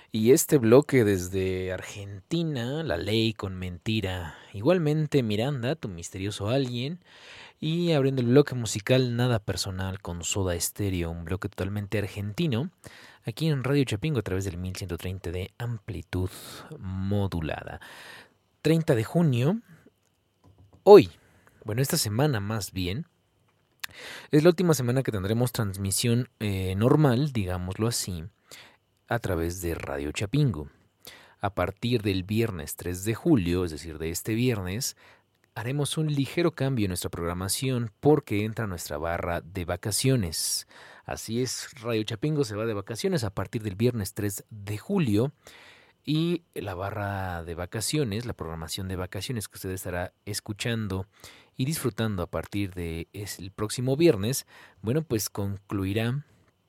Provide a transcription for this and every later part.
Y este bloque desde Argentina, La Ley con Mentira. Igualmente Miranda, Tu Misterioso Alguien. Y abriendo el bloque musical Nada Personal con Soda Stereo, un bloque totalmente argentino. Aquí en Radio Chapingo a través del 1130 de amplitud modulada. 30 de junio, hoy, bueno, esta semana más bien, es la última semana que tendremos transmisión normal, digámoslo así, a través de Radio Chapingo. A partir del viernes 3 de julio, es decir, de este viernes, haremos un ligero cambio en nuestra programación porque entra nuestra barra de vacaciones. Así es, Radio Chapingo se va de vacaciones a partir del viernes 3 de julio y la barra de vacaciones, la programación de vacaciones que usted estará escuchando y disfrutando a partir de el próximo viernes, bueno, pues concluirá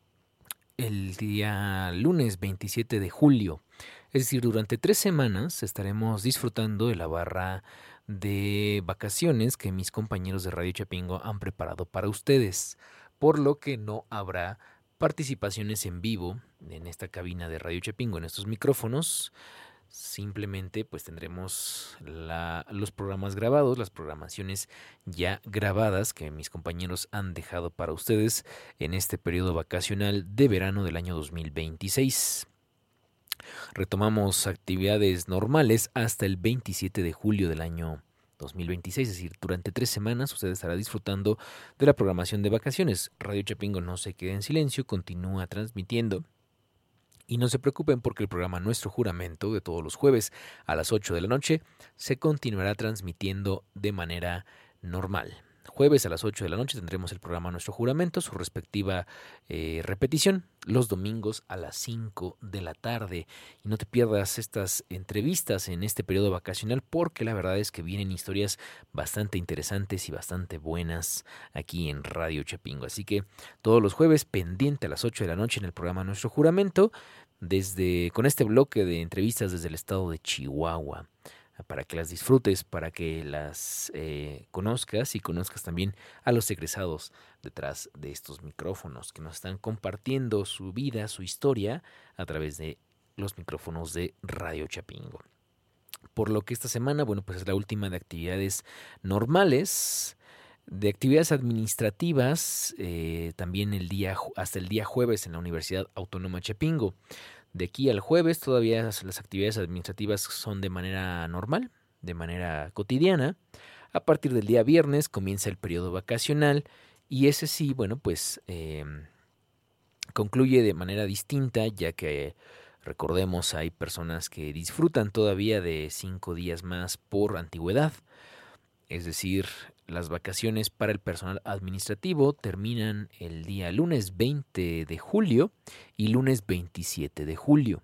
el día lunes 27 de julio. Es decir, durante 3 semanas estaremos disfrutando de la barra de vacaciones que mis compañeros de Radio Chapingo han preparado para ustedes, por lo que no habrá participaciones en vivo en esta cabina de Radio Chapingo, en estos micrófonos. Simplemente pues tendremos los programas grabados, las programaciones ya grabadas que mis compañeros han dejado para ustedes en este periodo vacacional de verano del año 2026. Retomamos actividades normales hasta el 27 de julio del año 2026, es decir, durante 3 semanas usted estará disfrutando de la programación de vacaciones. Radio Chapingo no se queda en silencio, continúa transmitiendo. Y no se preocupen porque el programa Nuestro Juramento de todos los jueves a las 8 de la noche se continuará transmitiendo de manera normal. Jueves a las 8 de la noche tendremos el programa Nuestro Juramento, su respectiva repetición, los domingos a las 5 de la tarde. Y no te pierdas estas entrevistas en este periodo vacacional porque la verdad es que vienen historias bastante interesantes y bastante buenas aquí en Radio Chapingo. Así que todos los jueves pendiente a las 8 de la noche en el programa Nuestro Juramento, con este bloque de entrevistas desde el estado de Chihuahua, para que las disfrutes, para que las conozcas y conozcas también a los egresados detrás de estos micrófonos que nos están compartiendo su vida, su historia a través de los micrófonos de Radio Chapingo. Por lo que esta semana, bueno, pues es la última de actividades normales. De actividades administrativas, también hasta el día jueves en la Universidad Autónoma Chapingo. De aquí al jueves todavía las actividades administrativas son de manera normal, de manera cotidiana. A partir del día viernes comienza el periodo vacacional y ese sí, bueno, pues concluye de manera distinta, ya que recordemos hay personas que disfrutan todavía de 5 días más por antigüedad. Es decir, las vacaciones para el personal administrativo terminan el día lunes 20 de julio y lunes 27 de julio.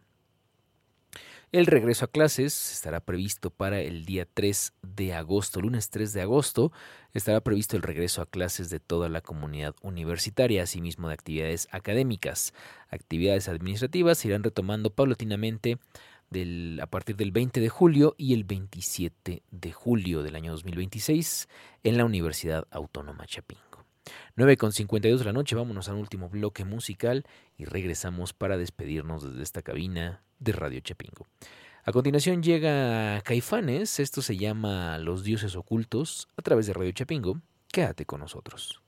El regreso a clases estará previsto para el día 3 de agosto, lunes 3 de agosto, estará previsto el regreso a clases de toda la comunidad universitaria, asimismo de actividades académicas. Actividades administrativas se irán retomando paulatinamente a partir del 20 de julio y el 27 de julio del año 2026 en la Universidad Autónoma Chapingo. 9:52 de la noche, vámonos al último bloque musical y regresamos para despedirnos desde esta cabina de Radio Chapingo. A continuación llega Caifanes, esto se llama Los Dioses Ocultos a través de Radio Chapingo. Quédate con nosotros.